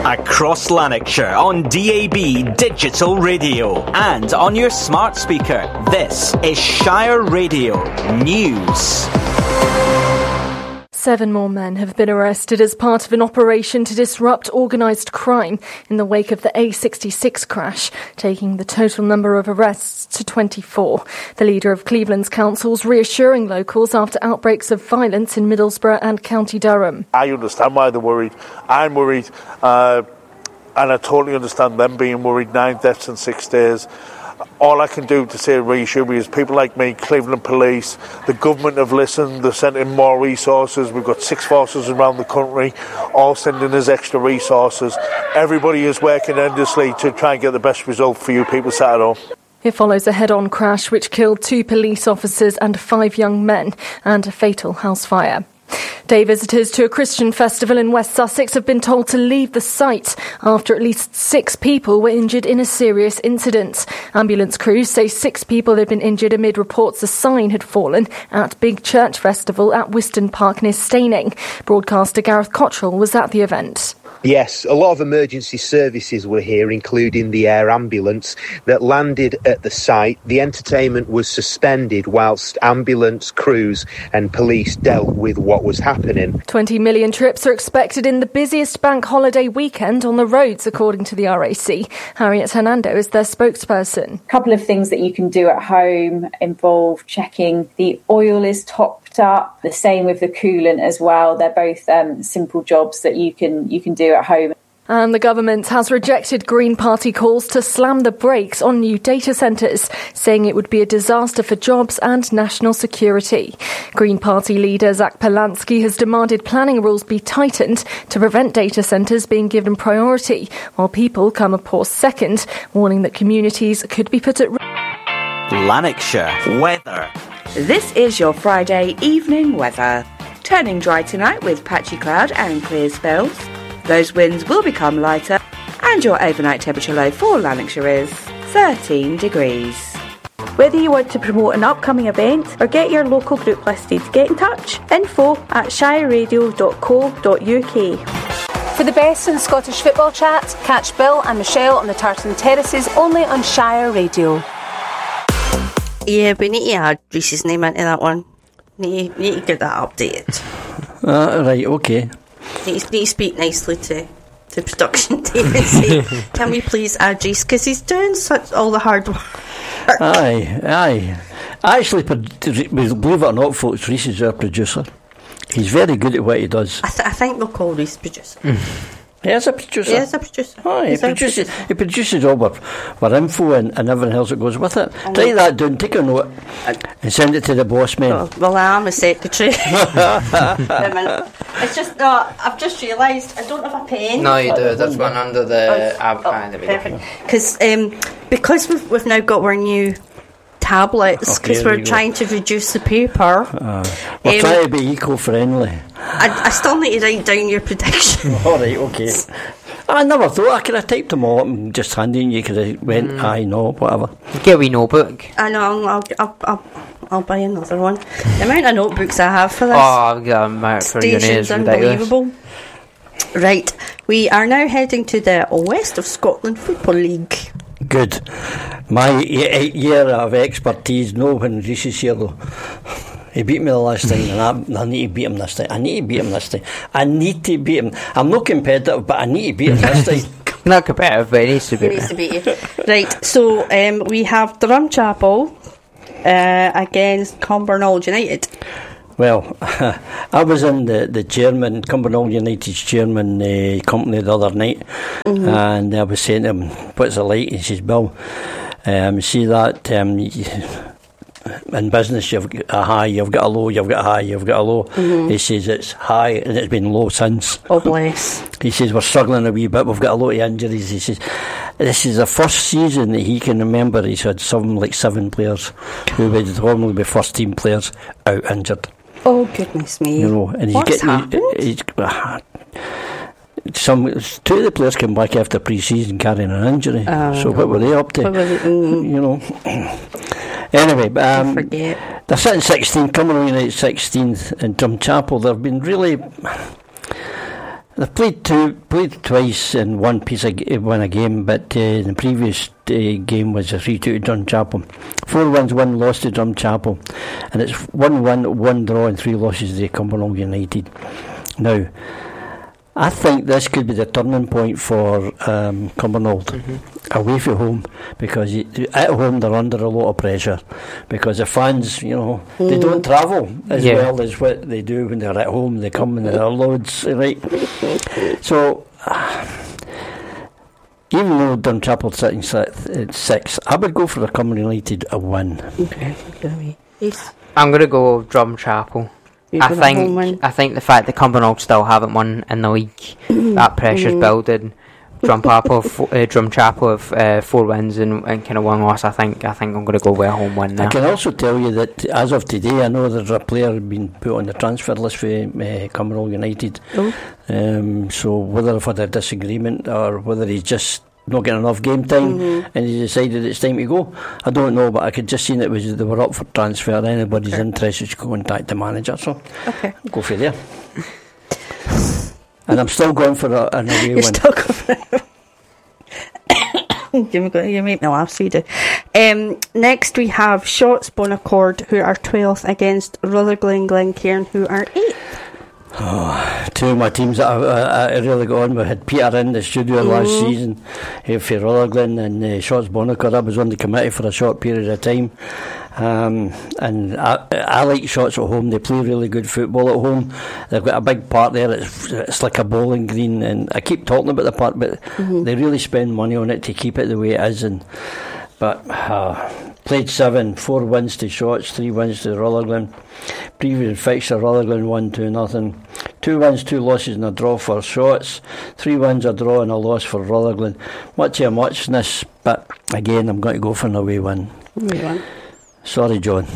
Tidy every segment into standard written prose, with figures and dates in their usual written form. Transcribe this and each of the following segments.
Across Lanarkshire on DAB Digital Radio and on your smart speaker. This is Shire Radio News. 7 more men have been arrested as part of an operation to disrupt organised crime in the wake of the A66 crash, taking the total number of arrests to 24. The leader of Cleveland's council's reassuring locals after outbreaks of violence in Middlesbrough and County Durham. I understand why they're worried. I'm worried, and I totally understand them being worried. 9 deaths in 6 days. All I can do to say reassure you is people like me, Cleveland Police, the government have listened, they've sent in more resources. We've got 6 forces around the country, all sending us extra resources. Everybody is working endlessly to try and get the best result for you people sat at home. It follows a head-on crash which killed 2 police officers and 5 young men and a fatal house fire. Day visitors to a Christian festival in West Sussex have been told to leave the site after at least 6 people were injured in a serious incident. Ambulance crews say 6 people had been injured amid reports a sign had fallen at Big Church Festival at Wiston Park near Staining. Broadcaster Gareth Cottrell was at the event. Yes, a lot of emergency services were here, including the air ambulance that landed at the site. The entertainment was suspended whilst ambulance crews and police dealt with what was happening. 20 million trips are expected in the busiest bank holiday weekend on the roads, according to the RAC. Harriet Hernando is their spokesperson. A couple of things that you can do at home involve checking the oil is topped up. The same with the coolant as well. They're both simple jobs that you can do at home. And the government has rejected Green Party calls to slam the brakes on new data centres, saying it would be a disaster for jobs and national security. Green Party leader Zach Polansky has demanded planning rules be tightened to prevent data centres being given priority, while people come a poor second, warning that communities could be put at risk. Lanarkshire weather. This is your Friday evening weather. Turning dry tonight with patchy cloud and clear spells. Those winds will become lighter and your overnight temperature low for Lanarkshire is 13 degrees. Whether you want to promote an upcoming event or get your local group listed, get in touch. info@shireradio.co.uk. For the best in Scottish football chat, catch Bill and Michelle on the Tartan Terraces only on Shire Radio. Yeah, we need to add Reese's name into that one. Need to get that updated. Right, okay. Need to speak nicely to production team and say, can we please add Reese? Because he's doing all the hard work. Aye. Actually, believe it or not, folks, Reese is our producer. He's very good at what he does. I think they'll call Reese producer. He is a producer. He is a producer. Oh, he produces all our info and everything else that goes with it. Write that down, take a note and send it to the boss man. Oh, well, I am a secretary. It's just, I've just realised I don't have a pen. No, you do. There's one under the perfect. Because we've now got our new tablets, because we're trying to reduce the paper. We're trying to be eco-friendly. I still need to write down your prediction. Alright, okay. I never thought I could have typed them all up and just handed you. Could have went, I know, whatever. Get a wee notebook. I know, I'll buy another one. The amount of notebooks I have for this I've got a amount for your station's unbelievable. Right, we are now heading to the West of Scotland Football League. Good. My year of expertise, no, when Reese is here though. He beat me the last time, and I need to beat him this time. I need to beat him. I'm not competitive, but I need to beat him this time. Not competitive, but he needs to beat you. Right, so we have Drumchapel against Cumbernauld United. Well, I was in the chairman, Cumbernauld United's chairman company the other night, and I was saying to him, what's it like? He says, Bill, see that in business you've got a high, you've got a low, you've got a high, you've got a low. He says it's high and it's been low since. Oh bless. He says we're struggling a wee bit, we've got a lot of injuries. He says this is the first season that he can remember he's had something like 7 players who would normally be first team players out injured. Oh goodness me. You know, and what's happened? 2 of the players came back after pre-season carrying an injury. So what were they up to? You know. Anyway, they're sitting 16th, Cumbernauld United 16th in Drumchapel. They've been really They've played twice and won a game, but the previous game was a 3-2 to Drumchapel. 4 wins, 1 loss to Drumchapel, and it's 1 win, 1 draw and 3 losses to Cumbernauld United. Now, I think this could be the turning point for Cumbernauld away from home, because at home they're under a lot of pressure, because the fans, they don't travel as well as what they do when they're at home. They come in their loads, right? So, even though Drumchapel's sitting at 6, I would go for the Cumbernauld United a win. Okay, I'm going to go Drumchapel. I think the fact that Cumbernauld still haven't won in the league, that pressure's building. Drumchapel have 4 wins and kind of 1 loss. I think I'm going to go with a home win there. I can also tell you that as of today, I know there's a player being put on the transfer list for Cumbernauld United. So whether they've had a disagreement or whether he's just not getting enough game time and he decided it's time to go, I don't know, but I could just see that they were up for transfer. Anybody's interested to contact the manager, so I'll go for there. And I'm still going for an away win. Still going for it. You make me laugh, so you do. Next we have Shotts Bonaccord, who are 12th, against Rutherglen Glencairn, who are 8th. Two of my teams that I really got on. We had Peter in the studio last season for Rutherglen, and Shotts Bonaccord. I was on the committee for a short period of time, and I like Shotts at home. They play really good football at home. They've got a big park there. It's like a bowling green, and I keep talking about the park, but they really spend money on it to keep it the way it is. But played 7, 4 wins to Shotts, 3 wins to Rutherglen. Previous fixture, Rutherglen 1-2. 2 wins, 2 losses and a draw for Shotts. 3 wins, a draw and a loss for Rutherglen. Much of a muchness, but again, I'm going to go for an away win. Sorry, John.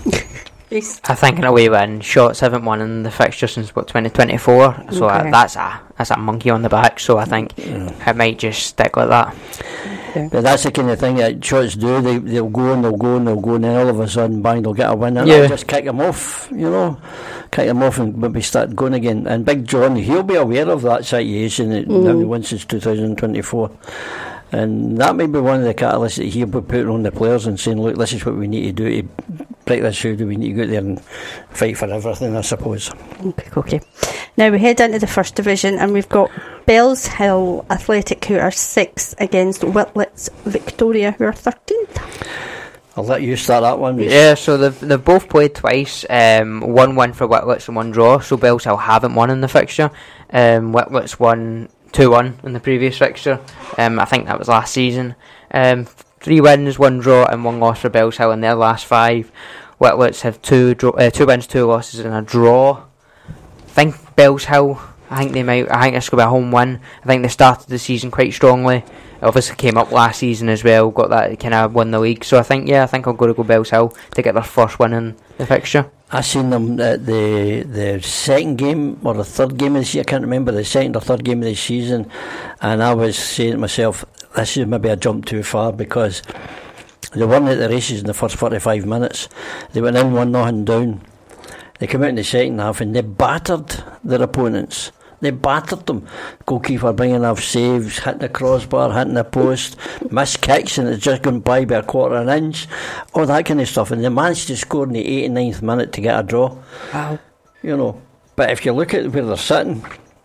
I think an away win. Shotts haven't won in the fixture since 2024, so that's a monkey on the back. So I think it might just stick like that. But that's the kind of thing that Shotts do. They'll go and then all of a sudden, bang, they'll get a win, and they'll just kick them off. Kick them off and maybe start going again. And Big John, he'll be aware of that situation that nobody won since 2024. And that may be one of the catalysts that he'll be putting on the players and saying, look, this is what we need to do to break this through. We need to go out there and fight for everything, I suppose. Okay. Now we head into the First Division, and we've got Bells Hill Athletic, who are 6th, against Whitlets Victoria, who are 13th. I'll let you start that one. Yeah, so they've both played twice. 1 win for Whitlets and 1 draw. So Bells Hill haven't won in the fixture. Whitlets won 2-1 in the previous fixture. I think that was last season. 3 wins, 1 draw and 1 loss for Bells Hill in their last 5. Whitlets have 2 wins, 2 losses and a draw. I think Bells Hill, I think this could be a home win. I think they started the season quite strongly. It obviously came up last season as well, got that kind of won the league. So I think I'll go Bells Hill to get their first win in the fixture. I seen them at the second game or the third game of the season. I can't remember the second or third game of the season, and I was saying to myself, this is maybe a jump too far, because they weren't at the races in the first 45 minutes. They went in 1-0 down. They came out in the second half and they battered their opponents. They battered them. Goalkeeper bringing off saves, hitting the crossbar, hitting the post, missed kicks, and it's just gone by a quarter of an inch, all that kind of stuff. And they managed to score in the 89th minute to get a draw. Wow. But if you look at where they're sitting,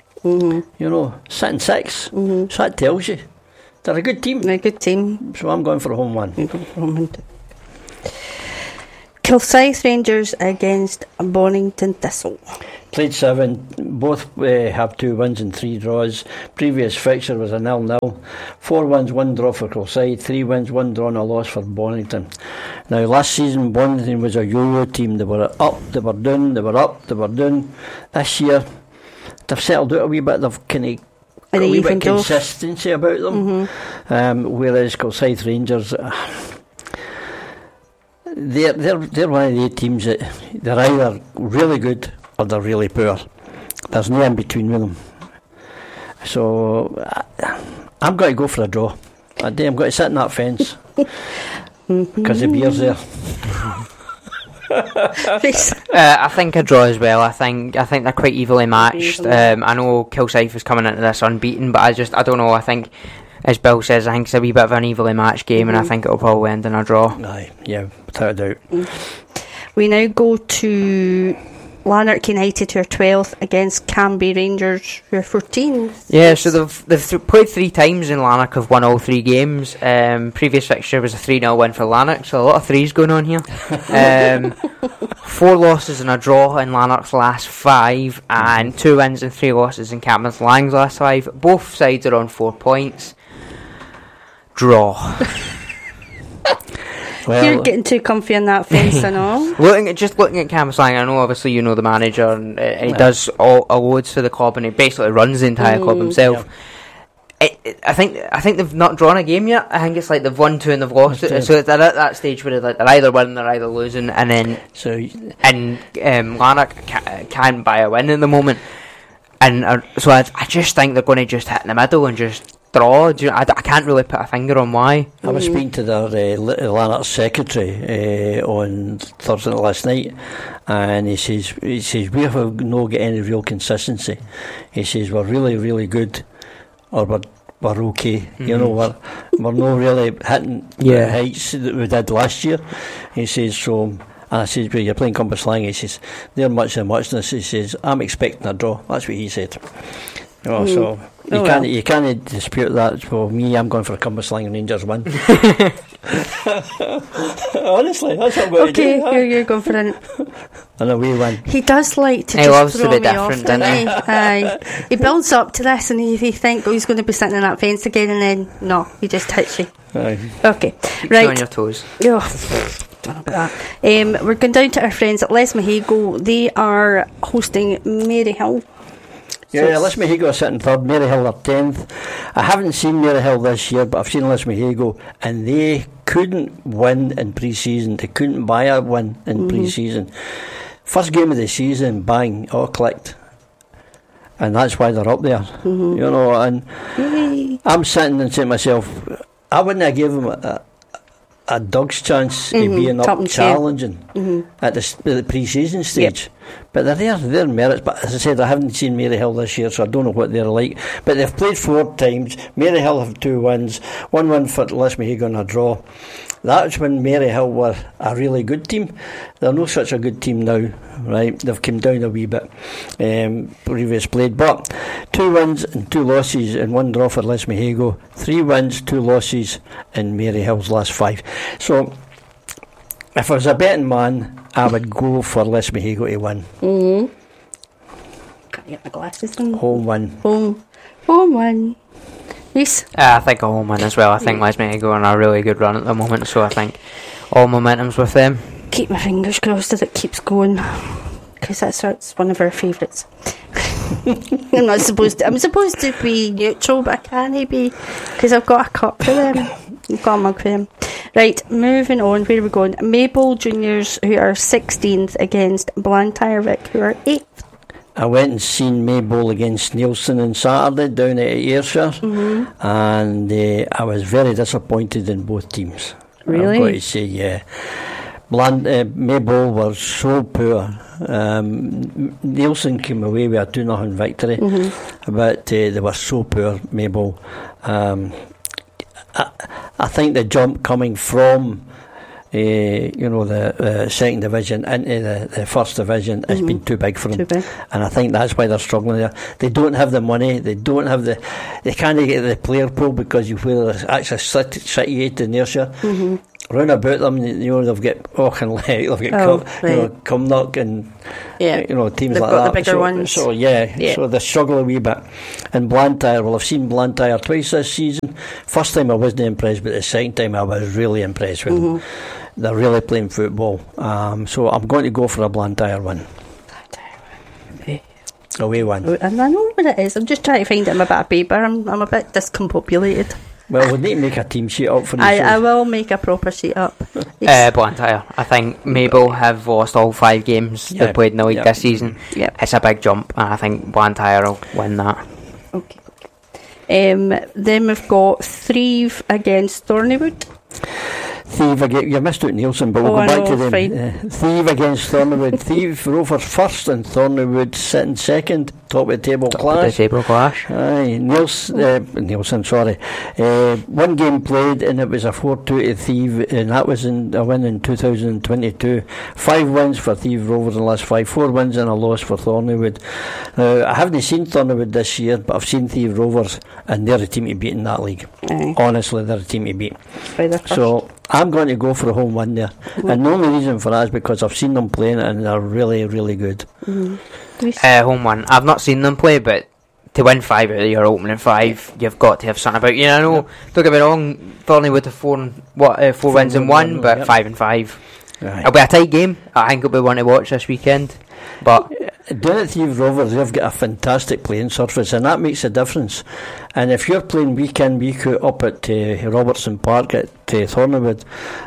sitting 6, so that tells you they're a good team. They're a good team. So I'm going for a home win. Kilsyth Rangers against Bonington Thistle. Played 7, both have 2 wins and 3 draws. Previous fixture was a 0-0. 4 wins, 1 draw for Kilsyth, 3 wins, 1 draw and a loss for Bonington. Now last season Bonington was a yo-yo team. They were up, they were down, they were up, they were down. This year they've settled out a wee bit. They've kind of got a wee bit of consistency about them. Whereas Kilsyth Rangers, they're one of the teams that they're either really good or they're really poor. There's no in between with them. So I'm going to go for a draw. I'm going to sit in that fence because the beer's there. I think a draw as well. I think they're quite evenly matched. I know Kilsyth is coming into this unbeaten, but I don't know. I think, as Bill says, I think it's a wee bit of an evenly matched game, and I think it'll probably end in a draw. Aye, yeah, without a doubt. We now go to Lanark United, who are 12th, against Canby Rangers, who are 14th. Yeah, so they've played 3 times, and Lanark have won all 3 games. Previous fixture was a 3-0 win for Lanark, so a lot of 3s going on here. 4 losses and a draw in Lanark's last 5, and 2 wins and 3 losses in Captain Lang's last 5. Both sides are on 4 points. Draw. Well, you're getting too comfy on that fence, I know. looking at Cambuslang, I know obviously you know the manager, and he does all loads for the club, and he basically runs the entire club himself. Yeah. I think they've not drawn a game yet. I think it's like they've won 2 and they've lost it. So they're at that stage where they're either winning or either losing, and then Lanark can't buy a win in the moment, and so I just think they're going to just hit in the middle and just draw. I can't really put a finger on why. I was speaking to their Lanark secretary on Thursday last night, and he says we have not got any real consistency. He says we're really, really good, or we're okay. You know, we're not really hitting the heights that we did last year. He says so. And I says, well, you're playing Cambuslang. He says they're much of muchness. He says I'm expecting a draw. That's what he said. So you can't dispute that. For me, I'm going for a Cambuslang Rangers win. Honestly, that's what I'm going to do. Okay, you're going for an away win. He does like to just throw me off, doesn't he? Aye. He builds up to this, and he thinks he's going to be sitting in that fence again, and then no, he just hits you. Aye. Okay, right. On your toes. Oh, don't know about that. We're going down to our friends at Les Mahigo. They are hosting Maryhill. Yeah, Les Mahigo are sitting 3rd, Maryhill are 10th. I haven't seen Maryhill this year, but I've seen Les Mahigo, and they couldn't win in pre-season. They couldn't buy a win in pre-season. First game of the season, bang, all clicked. And that's why they're up there. You know, and I'm sitting and saying to myself, I wouldn't have given them a dog's chance of being up challenging at the pre-season stage. But they're merits. But as I said, I haven't seen Maryhill this year, so I don't know what they're like. But they've played 4 times. Maryhill have 2 wins, 1 win for Les Mahigo and a draw. That's when Maryhill were a really good team. They're not such a good team now, right? They've come down a wee bit previous played. But 2 wins and 2 losses and 1 draw for Les Mahigo. 3 wins, 2 losses in Maryhill's last 5. So if I was a betting man, I would go for Les Mahigo to win. Can't get my glasses on. Home win. Home win. Yes. I think a home win as well. I think Les Mahigo are on a really good run at the moment, so I think all momentum's with them. Keep my fingers crossed that it keeps going, because that's one of our favourites. I'm supposed to be neutral, but I can't be, because I've got a cup for them. I've got a mug for them. Right, moving on. Where are we going? Maple Juniors, who are 16th, against Blantyre Vic, who are 8th. I went and seen Maple against Nielsen on Saturday down at Ayrshire, and I was very disappointed in both teams. Really? I've got to say, yeah. Maple were so poor. Nielsen came away with a 2-0 victory, but they were so poor, Maple. I think the jump coming from the second division into the first division has been too big for them, and I think that's why they're struggling there. They don't have the money, they can't get the player pool, because you feel they're actually situated in Ayrshire. Round about them, they've got Cumnock and teams they've like got that. The bigger ones. So they struggle a wee bit. And Blantyre, well, I've seen Blantyre twice this season. First time I wasn't impressed, but the second time I was really impressed with them. They're really playing football. So I'm going to go for a Blantyre win. Away win. And I know what it is. I'm just trying to find it in my bit of paper. I'm a bit discombobulated. Well, we need to make a team sheet up for this. I will make a proper sheet up. Blantyre. I think Maple have lost all 5 games they've played in the league this season. It's a big jump, and I think Blantyre will win that. Okay. Then we've got Thrieve against Thornywood. Thieve against, you missed out Nielsen, but we'll go back to them. Thieve against Thornywood. Thieve Rovers first and Thornywood sitting second, top of the table clash. Aye, Nielsen, sorry. One game played and it was a 4-2 to Thieve, and that was a win in 2022. 5 wins for Thieve Rovers in the last 5, 4 wins and a loss for Thornywood. I haven't seen Thornywood this year, but I've seen Thieve Rovers, and they're a team to beat in that league. Honestly, they're a team to beat. So I'm going to go for a home win there, and the only reason for that is because I've seen them playing and they're really, really good. Home win. I've not seen them play, but to win 5 out of your opening 5, you've got to have something about you. I know, don't get me wrong, Thornywood have 4 wins and 1, but 5 and 5. Right. It'll be a tight game. I think it'll be one to watch this weekend. But down at Thieve Rovers, they've got a fantastic playing surface, and that makes a difference. And if you're playing week in, week out up at Robertson Park at Thornywood,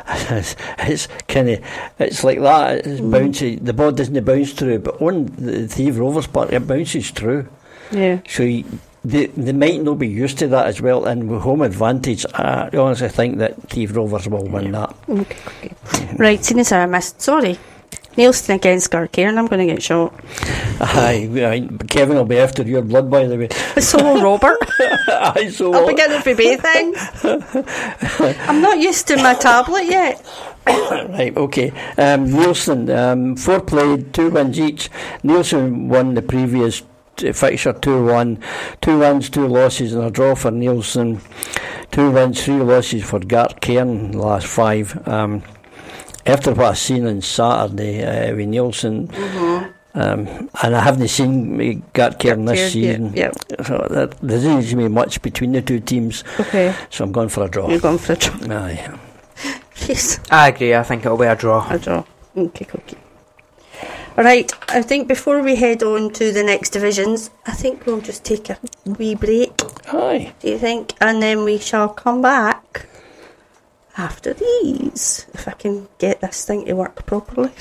it's like that. It's bouncy. The ball doesn't bounce through, but on the Thieve Rovers Park, it bounces through. Yeah. So they might not be used to that as well, and with home advantage, I honestly think that Thieve Rovers will win that. Okay. Right, seeing as I missed, sorry. Nielsen against Garcairn, I'm going to get shot. Aye, Kevin will be after your blood, by the way. So will Robert. Aye, so I'll be getting for both things. I'm not used to my tablet yet. Right, okay. Nielsen, 4 played, 2 wins each. Nielsen won the previous fixture 2-1, 2 wins, 2 losses and a draw for Nielsen. 2 wins, 3 losses for Garcairn last 5. After what I've seen on Saturday with Nielsen, and I haven't seen Garcairn this season, so there doesn't seem to be much between the two teams. Okay, so I'm going for a draw. You're going for a draw. Aye. Yes. I agree. I think it'll be a draw. A draw. Okay. Alright, I think before we head on to the next divisions, I think we'll just take a wee break. Aye. Do you think? And then we shall come back after these, if I can get this thing to work properly.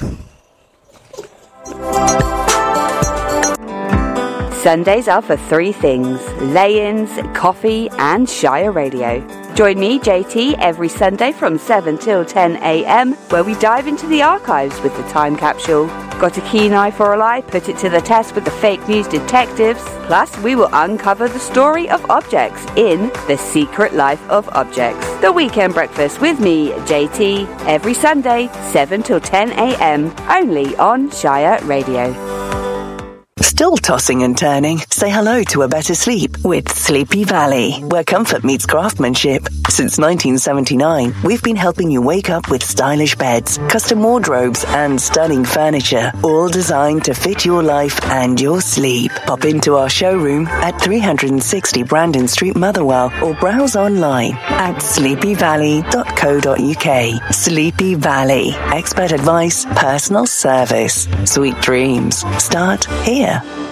Sundays are for 3 things: lay-ins, coffee and Shire Radio. Join me, JT, every Sunday from 7 till 10 a.m, where we dive into the archives with the time capsule. Got a keen eye for a lie? Put it to the test with the fake news detectives. Plus, we will uncover the story of objects in The Secret Life of Objects. The Weekend Breakfast with me, JT, every Sunday, 7 till 10 a.m, only on Shire Radio. Still tossing and turning? Say hello to a better sleep with Sleepy Valley, where comfort meets craftsmanship. Since 1979, we've been helping you wake up with stylish beds, custom wardrobes, and stunning furniture, all designed to fit your life and your sleep. Pop into our showroom at 360 Brandon Street, Motherwell, or browse online at sleepyvalley.co.uk. Sleepy Valley. Expert advice, personal service. Sweet dreams start here.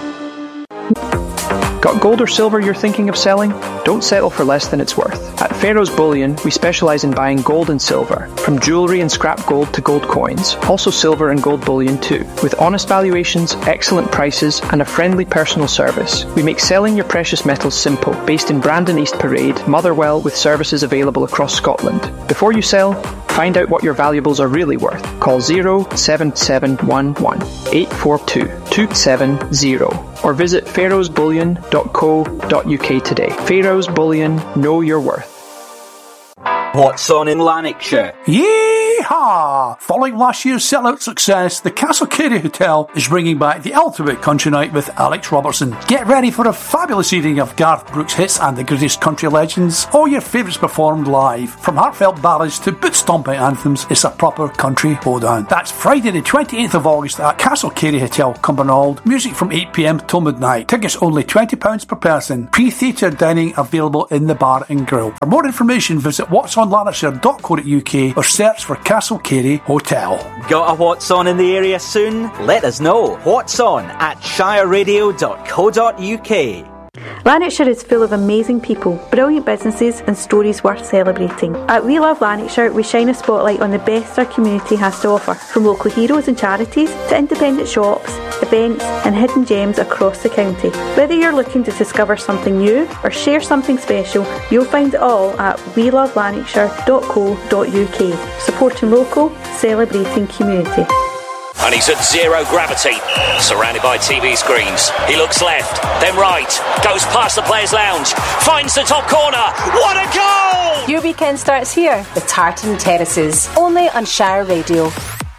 Got gold or silver you're thinking of selling? Don't settle for less than it's worth. At Pharaoh's Bullion, we specialise in buying gold and silver, from jewellery and scrap gold to gold coins, also silver and gold bullion too. With honest valuations, excellent prices and a friendly personal service, we make selling your precious metals simple, based in Brandon East Parade, Motherwell, with services available across Scotland. Before you sell, find out what your valuables are really worth. Call 07711 842 270 or visit pharaohsbullion.co.uk today. Pharaoh's Bullion, know your worth. What's on in Lanarkshire? Yeehaw! Following last year's sellout success, the Castle Carey Hotel is bringing back the ultimate country night with Alex Robertson. Get ready for a fabulous evening of Garth Brooks hits and the greatest country legends. All your favourites performed live. From heartfelt ballads to boot-stomping anthems, it's a proper country hoedown. That's Friday the 28th of August at Castle Carey Hotel, Cumbernauld. Music from 8 p.m. till midnight. Tickets only £20 per person. Pre-theatre dining available in the bar and grill. For more information, visit whatsonlanarkshire.co.uk or search for Castle Carey Hotel. Got a What's On in the area soon? Let us know. What's On at shireradio.co.uk. Lanarkshire is full of amazing people, brilliant businesses and stories worth celebrating. At We Love Lanarkshire, we shine a spotlight on the best our community has to offer, from local heroes and charities to independent shops, events and hidden gems across the county. Whether you're looking to discover something new or share something special, you'll find it all at welovelanarkshire.co.uk. Supporting local, celebrating community. And he's at zero gravity, surrounded by TV screens. He looks left, then right, goes past the Players' Lounge, finds the top corner. What a goal! Your weekend starts here with Tartan Terraces, only on Shire Radio.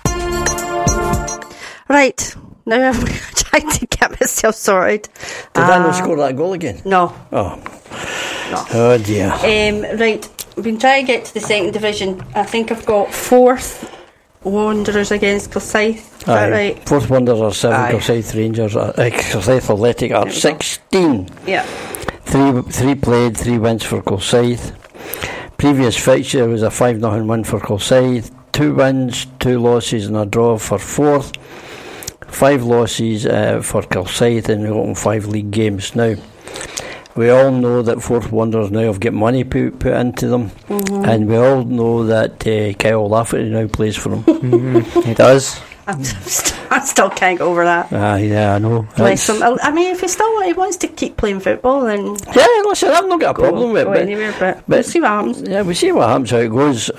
Right, now I'm trying to get myself sorted. Did I not score that goal again? No. Oh. No. Oh dear. Right, I've been trying to get to the second division. I think I've got 4th Wanderers against Kilsyth. Is that right? 4th Wanderers are 7, Kilsyth Rangers, Kilsyth Athletic are 16. Yeah. 3 played, 3 wins for Kilsyth. Previous fixture was a 5-0 win for Kilsyth. 2 wins, 2 losses and a draw for 4th. 5 losses for Kilsyth, and we've got 5 league games now. We all know that 4th Wanderers now have got money put into them, and we all know that Kyle Lafferty now plays for them. He does. I still can't get over that. Yeah, I know. Bless him. I mean, if he wants to keep playing football, then yeah, listen, I've not got a problem with it. Anywhere, but we'll see what happens. Yeah, we'll see what happens, how it goes.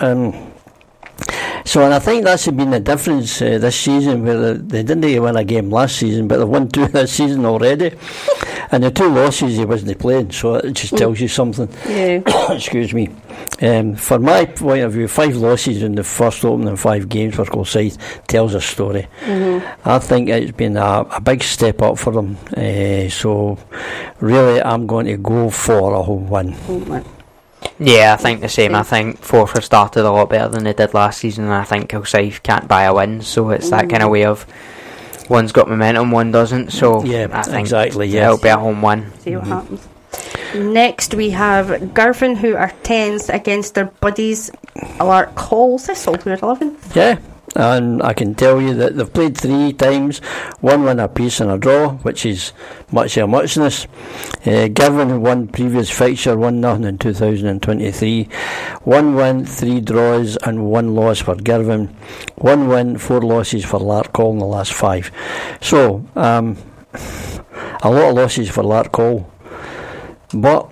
So, and I think that's been the difference this season, where they didn't win a game last season, but they've won 2 this season already. And the 2 losses he wasn't playing, so it just tells you something. Yeah. Excuse me. From my point of view, 5 losses in the first opening 5 games for Kilsyth tells a story. I think it's been a big step up for them. So, really, I'm going to go for a home win. Yeah, I think the same. I think 4th have started a lot better than they did last season, and I think Kilsyth can't buy a win, so it's that kind of way of one's got momentum, one doesn't. So yeah, I think exactly. Yeah, it'll be a home win. See what happens. Next we have Girvan, who are 10s against their buddies Larkhall Thistle, who are 11th. Yeah. And I can tell you that they've played 3 times, 1 win apiece and a draw, which is much of a muchness. Girvan won previous fixture 1-0 in 2023. 1 win, 3 draws and 1 loss for Girvan. 1 win, 4 losses for Larkhall in the last 5. So, a lot of losses for Larkhall. But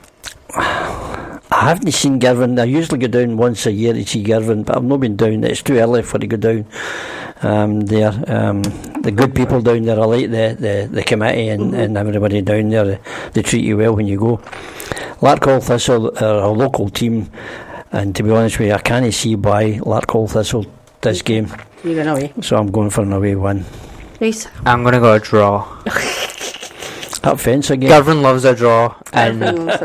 I haven't seen Girvan. I usually go down once a year to see Girvan, but I've not been down. It's too early for to go down there. The good people down there, I like the committee and everybody down there. They treat you well when you go. Larkhall Thistle are a local team, and to be honest with you, I can't see why Larkhall Thistle this game. You're going away. So I'm going for an away win. Reece? I'm going to go a draw. Up fence again. Girvan loves a draw, and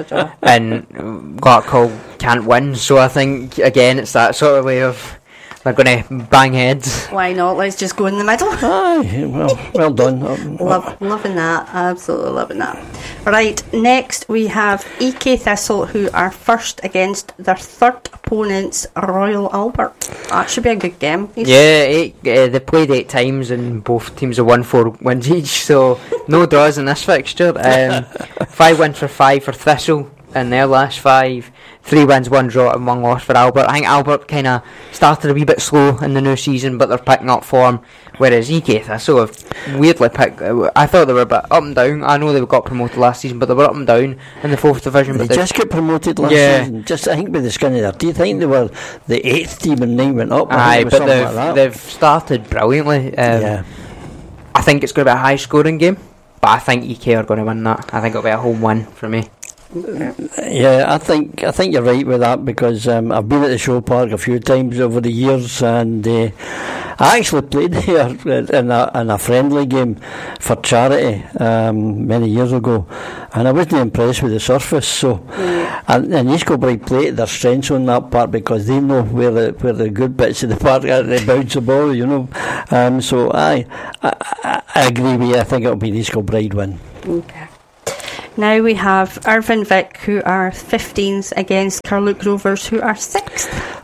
Larkhall can't win. So I think again it's that sort of way of they're going to bang heads. Why not? Let's just go in the middle. Aye, well done. Loving that, absolutely loving that. Right, next we have EK Thistle, who are 1st against their 3rd opponents, Royal Albert. That should be a good game. Yeah, they played 8 times and both teams have won 4 wins each, so no draws in this fixture. 5 wins for 5 for Thistle in their last 5. 3 wins, 1 draw and 1 loss for Albert. I think Albert kind of started a wee bit slow in the new season, but they're picking up form, whereas EK Thistle have weirdly picked. I thought they were a bit up and down. I know they got promoted last season, but they were up and down in the 4th division. They just got promoted last season. Just I think with the skin of their teeth. I think they were the 8th team and 9 went up. Aye, but they've started brilliantly. I think it's going to be a high scoring game, but I think EK are going to win that. I think it'll be a home win for me. Yeah, I think you're right with that, because I've been at the show park a few times over the years, and I actually played there in a friendly game for charity many years ago, and I wasn't impressed with the surface. So, and East Kilbride play their strengths on that part, because they know where the good bits of the park are to bounce the ball, you know. So I agree with you. I think it'll be the East Kilbride win. Okay. Now we have Irvine Vic, who are 15s against Carluke Rovers, who are 6th.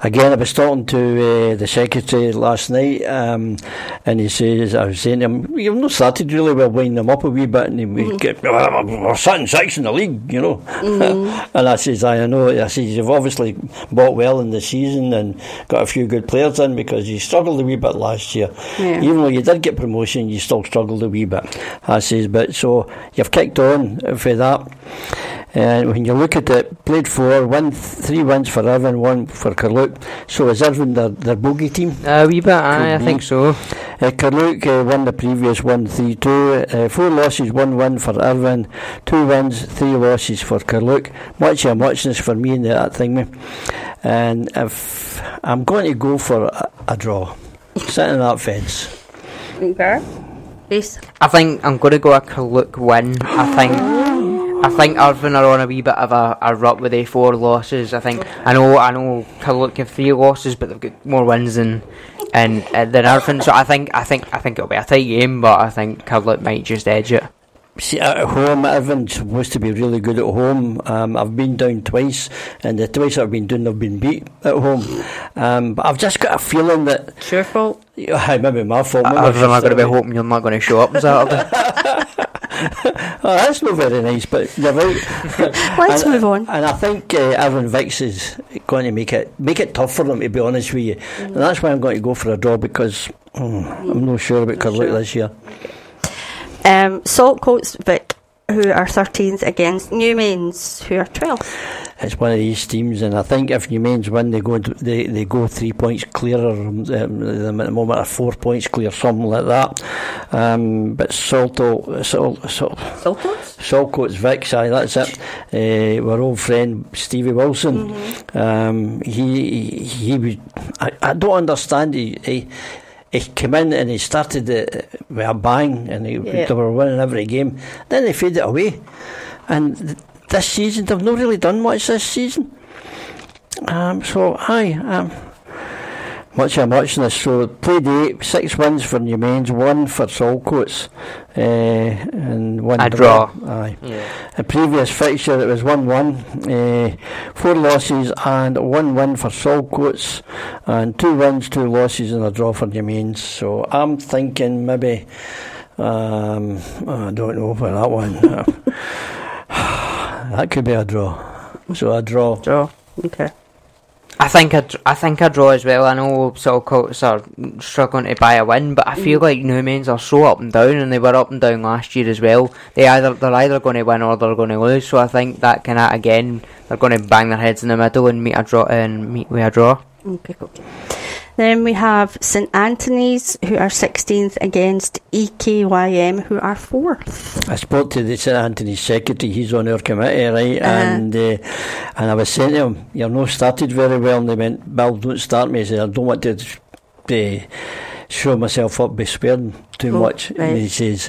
again, I was talking to the secretary last night, and he says, I was saying to him, you've not started really well, winding them up a wee bit, and we're sitting sixth in the league, you know. And I says, I know. I says, you've obviously bought well in the season and got a few good players in, because you struggled a wee bit last year. Even though you did get promotion, you still struggled a wee bit. I says, but so you've kicked on for that. And when you look at it, played 3 wins for Irvine, 1 for Carluke. So is Irvine their bogey team? A wee bit, I think so. Carluke won the previous one 3-2. 4 losses, 1 win for Irvine. 2 wins, 3 losses for Carluke. Much of a muchness for me in that thing. And if I'm going to go for a draw, sitting in that fence. Okay. Yes. I think I'm going to go a Carluke win. I think Irvine are on a wee bit of a rut with their 4 losses. I know Carluke have 3 losses, but they've got more wins than Irvine. So I think it'll be a tight game, but I think Carluke might just edge it. See, at home, Irvine's supposed to be really good at home. I've been down twice, and the twice I've been down, they've been beat at home. But I've just got a feeling that it's your fault. Maybe my fault. Irvine are going to be hoping you're not going to show up on Saturday. Oh, that's not very nice, but you're right. Let's move on. And I think Irvine Vix is going to make it tough for them, to be honest with you. And that's why I'm going to go for a draw, because I'm not sure about Carluke this year. Saltcoats Vic, who are 13th, against Newmains, who are 12th. It's one of these teams, and I think if Newmains win, they go 3 points clearer. Them at the moment are 4 points clear, something like that. But Saltcoats Vic, that's it. Our old friend Stevie Wilson. He was. I don't understand. He came in and he started with a bang, and they were winning every game. Then they faded away, and this season they've not really done much this season. Much of a muchness. So played 8, 6 wins for Newmains, 1 for Saltcoats, and 1 draw. Aye. A previous fixture it was 1-1, 4 losses and 1 win for Saltcoats, and 2 wins, 2 losses and a draw for Newmains. So I'm thinking maybe I don't know for that one. That could be a draw. So a draw. Okay. I think a draw as well. I know Saltcoats are struggling to buy a win, but I feel like Newmains are so up and down, and they were up and down last year as well. They're either going to win or they're going to lose. So I think that kind of, again, they're going to bang their heads in the middle and meet with a draw. Okay. Then we have St Anthony's, who are 16th, against EKYM, who are 4th. I spoke to the St Anthony's secretary. He's on our committee, right? And I was saying to him, "You're not started very well." And they went, "Bill, don't start me." I said, "I don't want to show myself up by swearing too much." Right. And he says,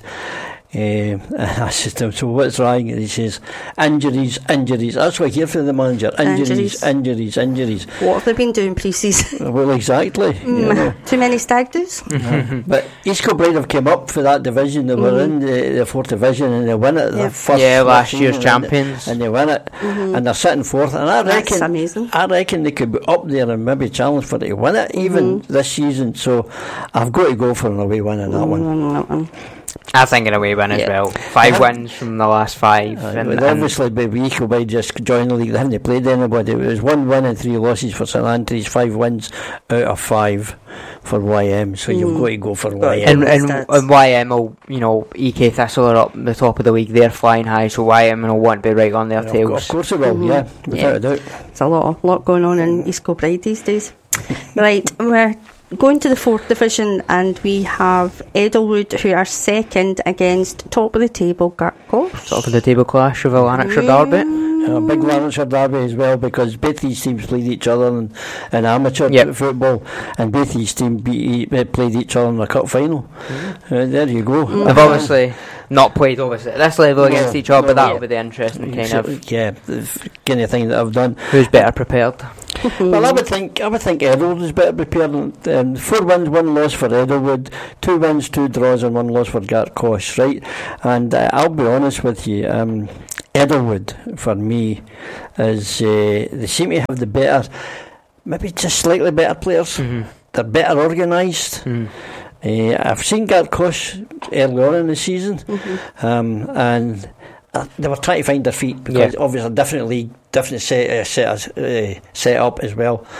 I said to him, "So what's wrong?" And he says, injuries. That's what I hear from the manager. Injuries. What have they been doing pre-season? Well, exactly. Too many stag do's? But East Kilbride have came up for that division. They were in the 4th division, and they won it. Last year's champions. And they win it. And they're sitting 4th. And that's amazing. I reckon they could be up there and maybe challenge for it to win it even this season. So I've got to go for an away win in that one. I think an away win as well. 5 wins from the last 5. Obviously, East Kilbride just joined the league. They haven't played anybody. It was 1 win and 3 losses for St Anthony's, 5 wins out of 5 for YM. So you've got to go for YM. And YM will, EK Thistle are up the top of the league. They're flying high, so YM will want to be right on their tails. Of course they will, without a doubt. There's a lot going on in East Kilbride these days. Right, we're going to the 4th division, and we have Edelwood, who are 2nd, against top of the table Gartcosh. Top of the table clash of a Lanarkshire derby. A big Lanarkshire derby as well, because both these teams played each other in amateur football, and both these teams played each other in the cup final. There you go. They've obviously not played at this level against each other, but that'll be the interesting kind of thing that I've done. Who's better prepared? Well, I would think Edelwood is better prepared. 4 wins, 1 loss for Edelwood, 2 wins, 2 draws, and 1 loss for Gartcosh, right? And I'll be honest with you, Edelwood for me is they seem to have the better maybe just slightly better players. They're better organised. I've seen Gartcosh early on in the season, and they were trying to find their feet because obviously different league, different set up as well.